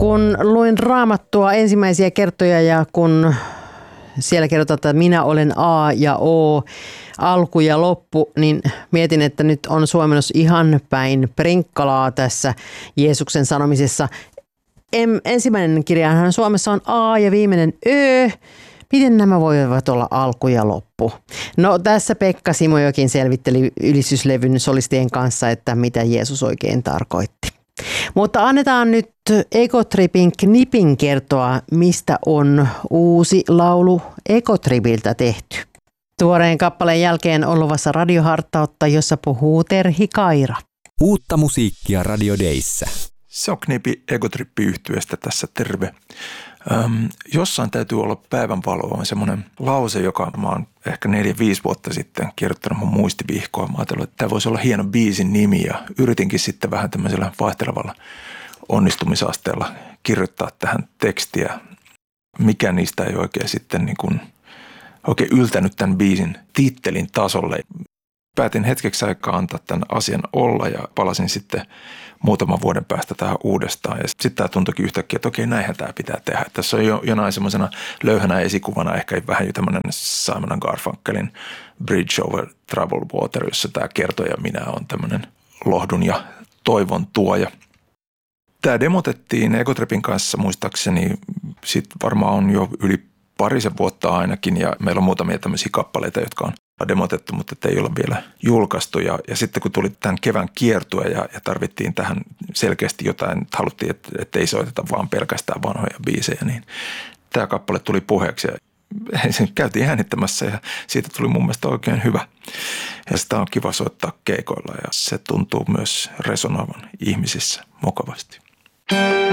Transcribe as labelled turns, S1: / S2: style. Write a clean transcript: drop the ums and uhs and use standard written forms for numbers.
S1: Kun luin Raamattua ensimmäisiä kertoja ja kun siellä kerrotaan, että minä olen A ja O, alku ja loppu, niin mietin, että nyt on suomennos ihan päin prinkkalaa tässä Jeesuksen sanomisessa. Ensimmäinen kirjahan Suomessa on A ja viimeinen Ö. Miten nämä voivat olla alku ja loppu? No tässä Pekka Simojokin selvitteli ylistyslevyn solistien kanssa, että mitä Jeesus oikein tarkoitti. Mutta annetaan nyt Egotripin Knipin kertoa, mistä on uusi laulu Egotribiltä tehty. Tuoreen kappaleen jälkeen on luvassa radiohartautta, jossa puhuu Terhi Kaira.
S2: Uutta musiikkia Radio Dayssä.
S3: Se on Knipi Egotrippi-yhtyeestä tässä, terve. Jossain täytyy olla päivänvaloa, on semmoinen lause, joka mä oon ehkä 4-5 vuotta sitten kirjoittanut mun muistivihkoon. Mä ajattelin, että tämä voisi olla hieno biisin nimi ja yritinkin sitten vähän tämmöisellä vaihtelevalla onnistumisasteella kirjoittaa tähän tekstiä. Mikä niistä ei oikein sitten niin kuin oikein yltänyt tämän biisin tittelin tasolle. Päätin hetkeksi aikaa antaa tämän asian olla ja palasin sitten muutaman vuoden päästä tähän uudestaan. Ja sitten tämä tuntuikin yhtäkkiä, että okei, näinhän tämä pitää tehdä. Tässä on jonain semmoisena löyhänä esikuvana ehkä vähän jo tämmöinen Simon & Garfunkelin Bridge over Troubled Water, jossa tämä kertoja minä on tämmöinen lohdun ja toivon tuoja. Tämä demotettiin Egotripin kanssa muistaakseni, sitten varmaan on jo yli parisen vuotta ainakin ja meillä on muutamia tämmöisiä kappaleita, jotka on demotettu, mutta ei olla vielä julkaistu. Ja sitten kun tuli tämän kevään kiertue ja tarvittiin tähän selkeästi jotain, haluttiin, että ei soiteta vaan pelkästään vanhoja biisejä, niin tämä kappale tuli puheeksi ja sen käytiin äänittämässä ja siitä tuli mun mielestä oikein hyvä. Ja sitä on kiva soittaa keikoilla ja se tuntuu myös resonoivan ihmisissä mukavasti.